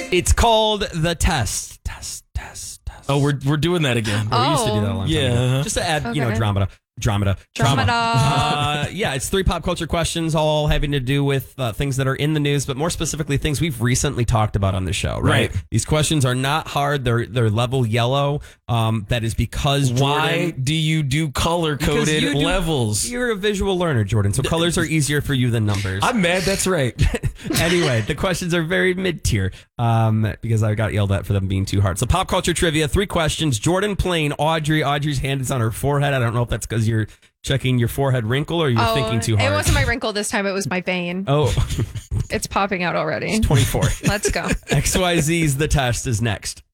It's called The Test. Test. Oh, we're doing that again. We used to do that a long time ago. Just to add, dramata. Yeah, it's 3 pop culture questions, all having to do with things that are in the news, but more specifically, things we've recently talked about on the show, right? These questions are not hard. They're level yellow. That is because, Why Jordan, do you do color-coded levels? You're a visual learner, Jordan, so colors are easier for you than numbers. I'm mad, that's right. Anyway, the questions are very mid-tier because I got yelled at for them being too hard. So pop culture trivia, 3 questions. Jordan playing Audrey. Audrey's hand is on her forehead. I don't know if that's because you're checking your forehead wrinkle or you're thinking too hard. It wasn't my wrinkle this time. It was my vein. Oh. It's popping out already. It's 24. Let's go. XYZ's The Test is next.